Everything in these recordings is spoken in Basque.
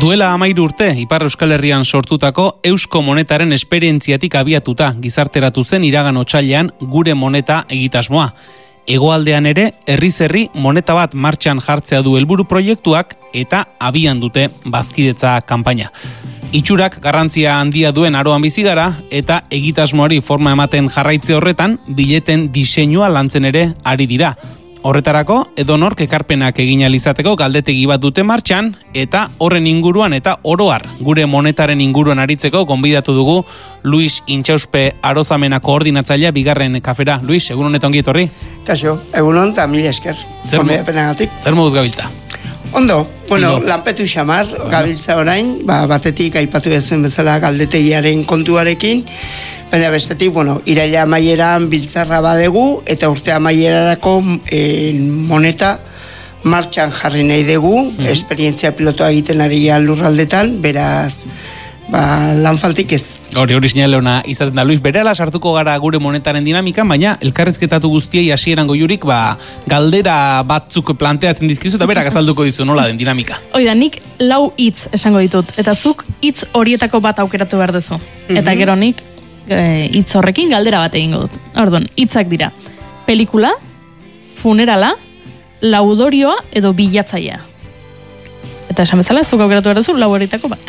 Duela 13 urte, Ipar Euskal Herrian sortutako eusko monetaren esperientziatik abiatuta gizarteratu zen iragan otsailean gure moneta egitasmoa. Hegoaldean ere, herriz herri moneta bat martxan jartzea du helburu proiektuak eta abian dute bazkidetza kanpaina. Itxurak garrantzia handia duen aroan bizi gara eta egitasmoari forma ematen jarraitze horretan bileten diseinua lantzen ere ari dira. Horretarako, edonork ekarpenak egin ahal izateko galdetegi bat dute martxan, eta horren inguruan eta oroar gure monetaren inguruan aritzeko gonbidatu dugu Luis Intxauspe Arozamena koordinatzailea bigarren kafera. Luis, egun honetan ongi etorri? Kaixo, egunon eta mila esker. Zer moduz gabiltza? Ondo, lanpetu xamar gabiltza orain, batetik aipatu ezuen bezala galdetegiaren kontuarekin, baina bestetik, iraila amaieran biltzarra badegu, eta urte amaierarako moneta martxan jarri nahi dugu, esperientzia pilotoa egiten ari lurraldetan, beraz, lan faltik ez. Hori sinale ona izaten da, Luis, berehala sartuko gara gure monetaren dinamikan, baina elkarrizketatu guztiei hasieran goiurik, galdera batzuk planteatzen dizkizu, eta berak azalduko dizu nola den dinamika. Oida, nik 4 hitz esango ditut, eta zuk hitz horietako bat aukeratu behar duzu. Eta gero nik hitz horrekin galdera bat egingo dut. Orduan, hitzak dira, pelikula, funerala, laudorioa edo bilatzailea. Eta esan bezala, zuk aukeratu behar duzu 4 horietako bat.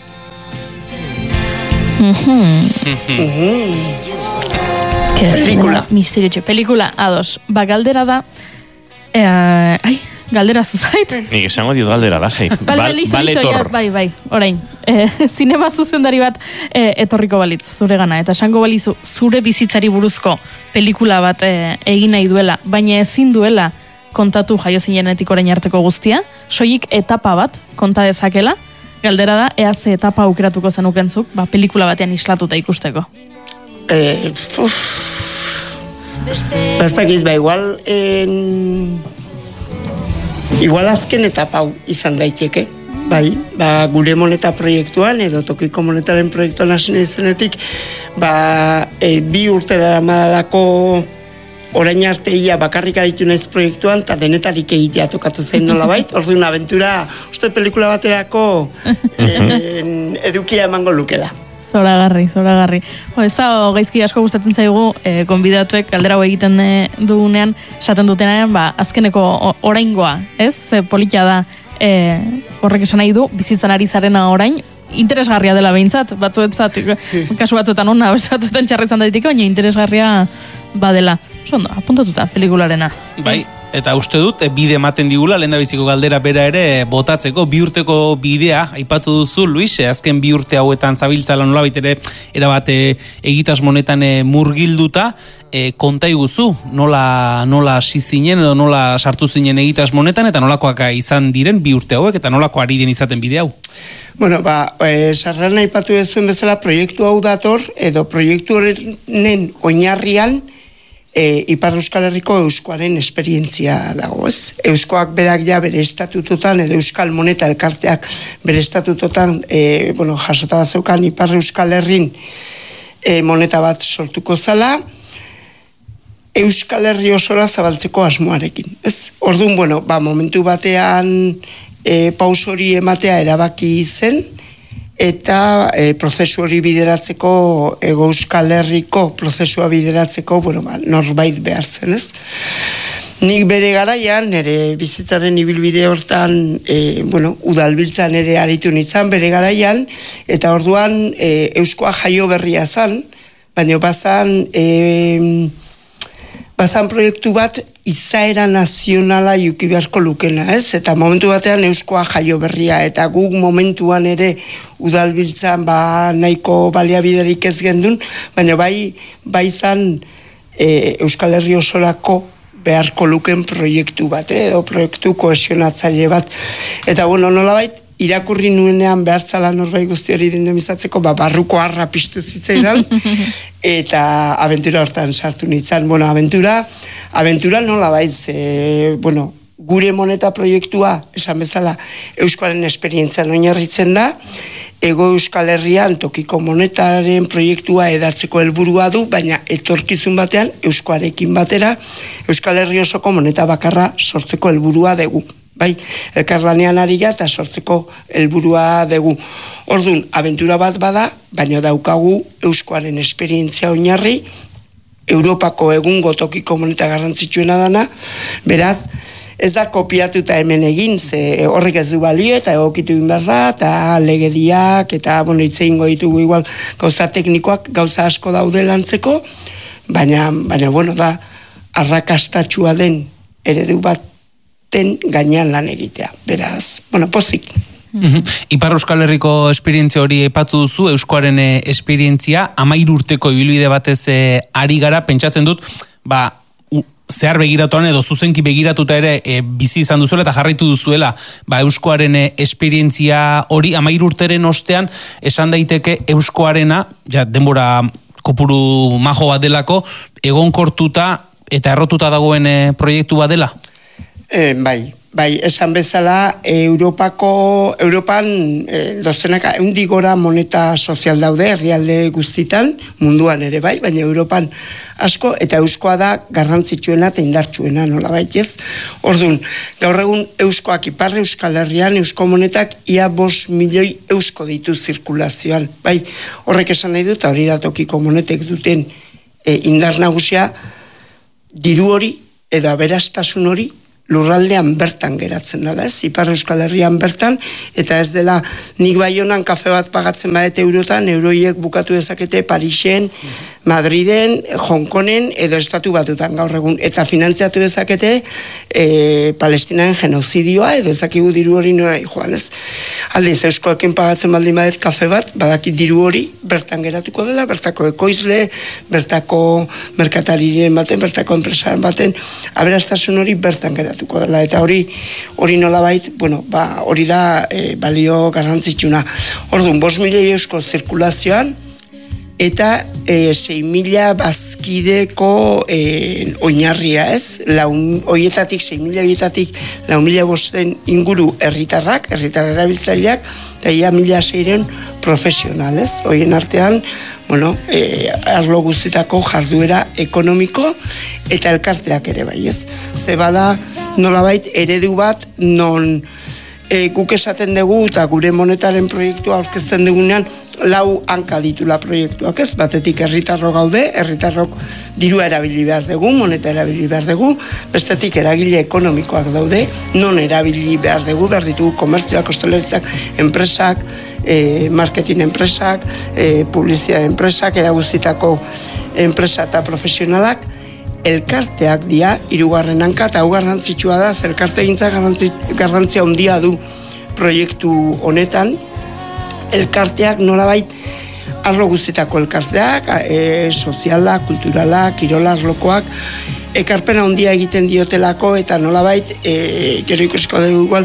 Pelikula. Misteriotxe, pelikula, ados. Galdera da, galdera zuzait. Nik esango dio galdera, lasai. Baletor. Bai, orain. Zinema zuzendari bat etorriko balitz, zure gana. Eta esango balizu, zure bizitzari buruzko pelikula bat egin nahi duela, baina ezin duela kontatu jaiozinenetik orain arteko guztia, soilik etapa bat konta dezakela. Galdera da, ea ze etapa aukeratuko zenukentzuk, pelikula batean islatuta ikusteko. Bastakit, igual azken etapa izan daiteke. Gure moneta proiektuan, edo tokiko monetaren proiektuan hasi izenetik, 2 urte dara madalako orain arte ia bakarrik aritu naiz proiektuan, eta denetarik egitea tokatu zain nola bait. Orduan, aventura, uste pelikula baterako edukia emango lukela. Zoragarri. Eza, gaizki asko gustatzen zaigu, konbidatuek galdera hau egiten dugunean, esaten dutenean, azkeneko oraingoa, ez? Politia da, horrek esan nahi du, bizitzan ari zarena orain, interesgarria dela behintzat, batzuetzat, kasu batzuetan ona, batzuetan txarra izan daiteko, baina interesgarria badela. Ondo, apuntatuta, pelikularena. Bai, eta uste dut, bide ematen digula, lehendabiziko galdera bera ere botatzeko, 2 urteko bidea, aipatu duzu, Luis, azken 2 urte hauetan zabiltzala nolabait ere, erabat egitasmonetan murgilduta, konta iguzu, nola hasi zinen, edo nola sartu zinen egitasmonetan, eta nolakoak izan diren 2 urte hauek, eta nolako ari den izaten bide hau? Sarran aipatu ezuen bezala, proiektu hau dator, edo proiektu horren oinarrian, Ipar Euskal Herriko euskoaren esperientzia dago, ez? Euskoak berak ja bere estatutotan, edo Euskal Moneta elkarteak bere estatutotan, jasota bat zeukan Ipar Euskal Herrin moneta bat sortuko zala, Euskal Herri osora zabaltzeko asmoarekin, ez? Orduan, momentu batean paus hori ematea erabaki zen, eta prozesu hori bideratzeko, Ego Euskal Herriko prozesua bideratzeko, norbait behar zen, ez? Nik bere garaian, nire bizitzaren ibilbide hortan, udalbiltzan ere aritu nintzen bere garaian, eta orduan euskoa jaio berria zan, baina bazan proiektu bat izaera nazionala juki beharko lukena, ez? Eta momentu batean euskoa jaio berria, eta guk momentuan ere udalbiltzan nahiko baliabiderik ez gendun, baina bai zan Euskal Herri osorako beharko luken proiektu bat, edo proiektu kohesionatzaile bat. Eta nolabait, irakurri nuenean behartzala norbait guzti hori dinamizatzeko, barruko harra piztu zitzaidan, eta abentura hortan sartu nintzen. Abentura nolabait, gure moneta proiektua, esan bezala, euskoaren esperientzian oinarritzen da, Ego Euskal Herrian tokiko monetaren proiektua edatzeko helburua du, baina etorkizun batean euskoarekin batera Euskal Herri osoko moneta bakarra sortzeko helburua dugu. bai, elkarlanean ari gara eta sortzeko helburua dugu. Orduan, abentura bat bada, baina daukagu euskoaren esperientzia oinarri, Europako egungo tokiko moneta garrantzitsuena dana, beraz, ez da kopiatuta hemen egin, ze horrek ez du balio, eta egokitu egin behar da, eta legediak, eta hitz egingo ditugu igual gauza teknikoak, gauza asko daude lantzeko, baina da, arrakastatsua den eredu baten gainean lan egitea. Beraz, pozik. Ipar Euskal Herriko esperientzia hori aipatu duzu, euskoaren esperientzia, 13 urteko ibilbide batez ari gara, pentsatzen dut, zehar begiratuan edo zuzenki begiratuta ere bizi izan duzuela eta jarraitu duzuela euskoaren esperientzia hori 13 urteren ostean esan daiteke euskoarena, denbora kopuru majo bat delako, egonkortuta eta errotuta dagoen proiektu bat dela? Bai, esan bezala, Europan dozenak 100 gora moneta sozial daude, herrialde guztitan, munduan ere bai, baina Europan asko, eta euskoa da garrantzitsuena eta indartsuena, nola baitez. Orduan, gaur egun euskoak Ipar Euskal Herrian, eusko monetak ia 5 milioi eusko ditu zirkulazioan. Bai, horrek esan nahi dut, hori da tokiko monetek duten indar nagusia, diru hori, edo aberastasun hori, lurraldean bertan geratzen dela, ez? Ipar Euskal Herrian bertan, eta ez dela nik Baionan kafe bat pagatzen badete eurotan, euroiek bukatu dezakete Parisen, Madriden, Hongkonen, edo Estatu Batutan gaur egun, eta finantziatu dezakete Palestinaren genozidioa, edo ezakigu diru hori nora joan, ez? Aldiz, euskoekin pagatzen baldin badet kafe bat, badaki diru hori bertan geratuko dela, bertako ekoizle, bertako merkatariren baten, bertako enpresaren baten, aberastasun hori bertan geratuko dela, eta hori nolabait, hori da balio garrantzitsuna. Orduan, 5 milioi eusko zirkulazioan, eta 6.000 bazkideko oinarria, ez? Hoietatik, 6.000 hoietatik, 4.500 inguru herritar erabiltzaileak, eta ia 1.600 profesionalez. Hoien artean, arlo guztietako jarduera ekonomiko eta elkarteak ere bai, ez? Ze bada, nolabait, eredu bat, non guk esaten dugu eta gure monetaren proiektua aurkezten dugunean 4 hanka ditula proiektuak, ez? Batetik herritarrok gaude, herritarrok dirua erabili behar dugu, moneta erabili behar dugu, bestetik eragile ekonomikoak daude, non erabili behar dugu, behar ditugu komertzioak, ostalaritzak, enpresak, marketing enpresak, publizitate enpresak, eraguzitako enpresa eta profesionalak, elkarteak dira, 3. hanka, eta hau garrantzitsua da, elkarte gintza garrantzia handia du proiektu honetan, elkarteak nolabait arlo guztietako elkarteak, sozialak, kulturalak, kirola arlokoak, ekarpena handia egiten diotelako, eta nolabait, gero ikusiko dugu igual,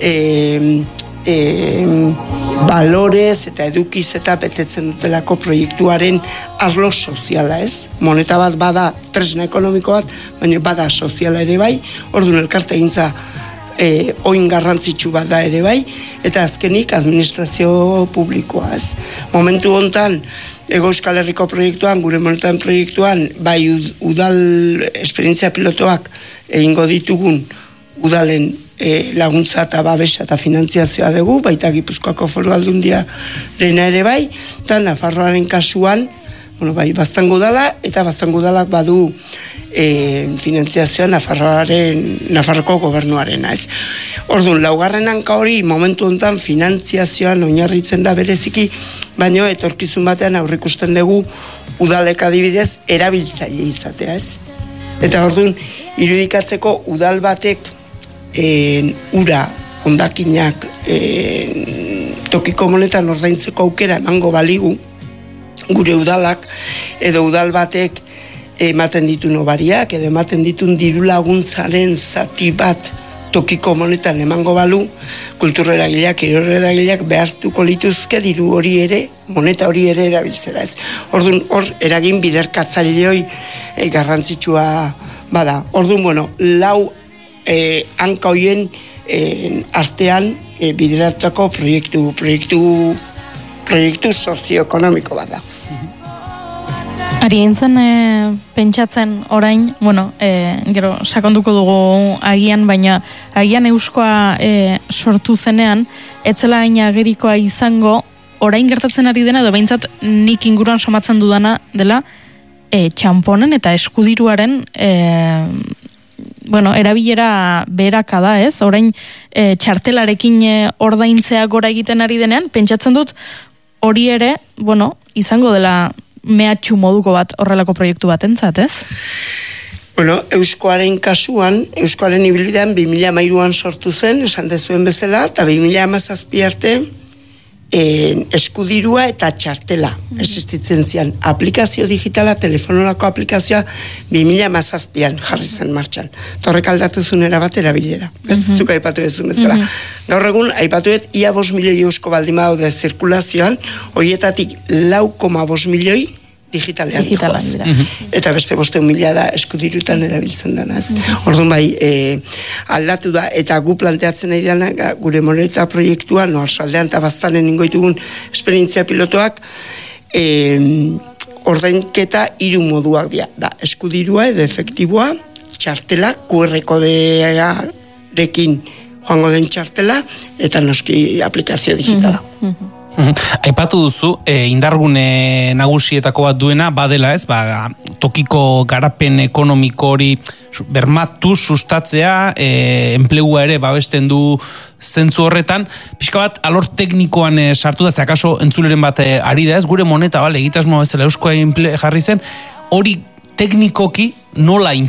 balorez eta edukiz eta betetzen dutelako proiektuaren arlo soziala, ez? Moneta bat bada tresna ekonomiko bat, baina bada soziala ere bai, orduan elkarte gintza oin garrantzitsu bat da ere bai, eta azkenik administrazio publikoa, ez? Momentu hontan, Ego Euskal Herriko proiektuan, gure monetaren proiektuan, bai udal esperientzia pilotoak egingo ditugun udalen laguntza eta babesa eta finantziazioa dugu, baita Gipuzkoako Foru Aldundiaren ere bai, eta Nafarroaren kasuan, Baztango udala, eta Baztango udalak badu finantziazioa Nafarroko gobernuarena, ez? Orduan, 4. hanka hori momentu honetan finantziazioan oinarritzen da bereziki, baina etorkizun batean aurrikusten dugu udalek adibidez erabiltzaile izatea, ez? Eta orduan, irudikatzeko udal batek ura, hondakinak, tokiko monetan ordaintzeko aukera emango baligu, gure udalak, edo udal batek ematen ditu nobariak, edo ematen ditun diru laguntzaren zati bat tokiko monetan emango balu, kultura eragileak, kirol eragileak behartuko lituzke diru hori ere, moneta hori ere erabiltzera, ez? Orduan, hor eragin biderkatzaileoi garrantzitsua bada. Orduan, 4 hanka hoien artean bideratutako proiektu sozioekonomiko bat da. Ari entzen pentsatzen orain, bueno, gero sakonduko dugu agian, baina agian euskoa sortu zenean, etzela hain agerikoa izango, orain gertatzen ari dena, edo behintzat nik inguruan somatzen dudana dela, txamponen eta eskudiruaren erabilera beheraka da, ez? Orain txartelarekin ordaintzea gora egiten ari denean, pentsatzen dut hori ere, izango dela mehatxu moduko bat horrelako proiektu bat entzat, ez? Euskoaren kasuan, Euskoaren ibilidean 2013an sortu zen, esan dezuen bezala, eta 2017 arte eskudirua eta txartela existitzen zian. Aplikazio digitala, telefonolako aplikazioa 2017an jarri zen martxan. Torrek aldatu zunera bat erabilera. Ez zuk aipatu ezun bezala. Gaur egun, aipatuet, ia 5 milioi eusko baldin daude zirkulazioan, horietatik 4,5 milioi digitalean doaz. Eta beste 500.000 da eskudirutan erabiltzen denaz. Orduan bai, aldatu da, eta gu planteatzen nahi dena, gure moneta proiektua, Oarsoaldean eta Baztanen ingoitugun esperientzia pilotoak, ordainketa 3 moduak dira. Da, eskudirua edo efektiboa, txartela, QR kodearekin joango den txartela, eta noski aplikazio digitala. Aipatu duzu, indargune nagusietako bat duena, badela ez, tokiko garapen ekonomiko hori bermatu, sustatzea, enplegua ere babesten du zentzu horretan, pixka bat alor teknikoan sartu da, akaso entzuleren bat ari da ez, gure moneta, egitasmoa bezala euskoa jarri zen, hori teknikoki nola